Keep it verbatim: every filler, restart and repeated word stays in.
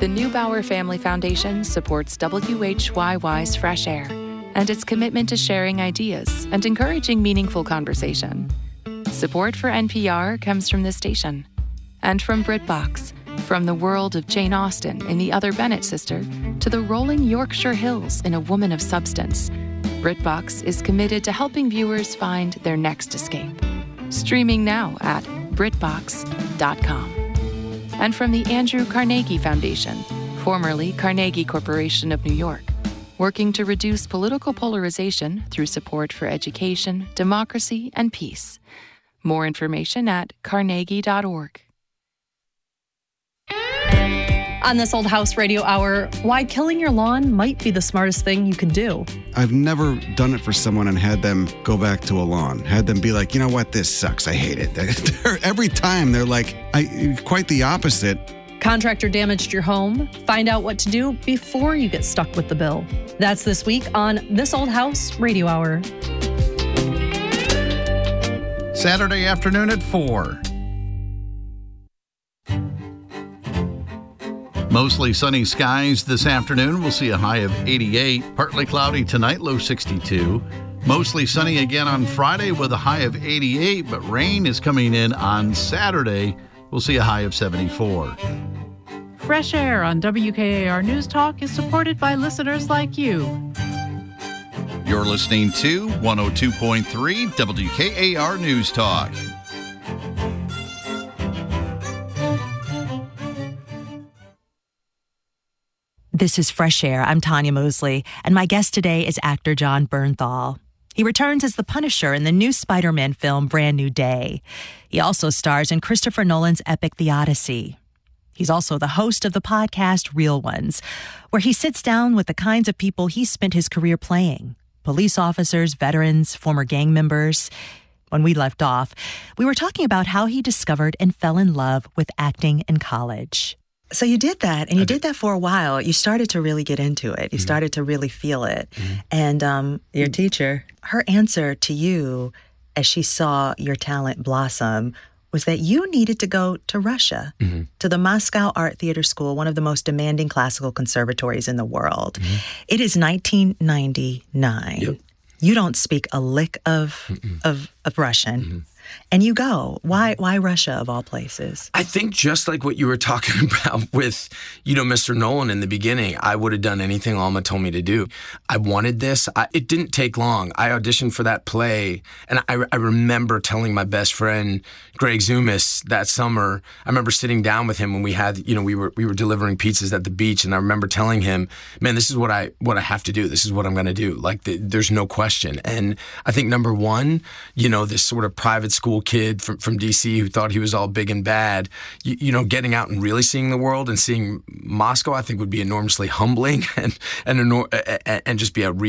The Neubauer Family Foundation supports W H Y Y's Fresh Air and its commitment to sharing ideas and encouraging meaningful conversation. Support for N P R comes from this station and from BritBox, from the world of Jane Austen in The Other Bennet Sister to the rolling Yorkshire Hills in A Woman of Substance. BritBox is committed to helping viewers find their next escape. Streaming now at brit box dot com. And from the Andrew Carnegie Foundation, formerly Carnegie Corporation of New York, working to reduce political polarization through support for education, democracy, and peace. More information at carnegie dot org. On this Old House Radio Hour, why killing your lawn might be the smartest thing you can do. I've never done it for someone and had them go back to a lawn. Had them be like, you know what, this sucks. I hate it. Every time they're like, I quite the opposite. Contractor damaged your home? Find out what to do before you get stuck with the bill. That's this week on This Old House Radio Hour. Saturday afternoon at four. Mostly sunny skies this afternoon. We'll see a high of eighty-eight. Partly cloudy tonight, low sixty-two. Mostly sunny again on Friday with a high of eighty-eight, but rain is coming in on Saturday. We'll see a high of seventy-four. Fresh Air on W K A R News Talk is supported by listeners like you. You're listening to one oh two point three W K A R News Talk. This is Fresh Air. I'm Tanya Mosley, and my guest today is actor Jon Bernthal. He returns as the Punisher in the new Spider-Man film, Brand New Day. He also stars in Christopher Nolan's epic The Odyssey. He's also the host of the podcast Real Ones, where he sits down with the kinds of people he spent his career playing. Police officers, veterans, former gang members. When we left off, we were talking about how he discovered and fell in love with acting in college. So you did that, and you did. did that for a while. You started to really get into it. You mm-hmm. started to really feel it. Mm-hmm. And um, your teacher, her answer to you as she saw your talent blossom was that you needed to go to Russia, mm-hmm. to the Moscow Art Theater School, one of the most demanding classical conservatories in the world. Mm-hmm. It is nineteen ninety-nine. Yep. You don't speak a lick of, of, of Russian. Mm-hmm. And you go. Why why Russia, of all places? I think just like what you were talking about with, you know, Mister Nolan in the beginning, I would have done anything Alma told me to do. I wanted this. I, it didn't take long. I auditioned for that play, and I, I remember telling my best friend, Greg Zumas, that summer. I remember sitting down with him when we had, you know, we were we were delivering pizzas at the beach, and I remember telling him, man, this is what I what I have to do. This is what I'm going to do. Like, the, there's no question. And I think, number one, you know, this sort of private school kid from, from D C who thought he was all big and bad, you, you know, getting out and really seeing the world and seeing Moscow, I think would be enormously humbling and and, and just be a real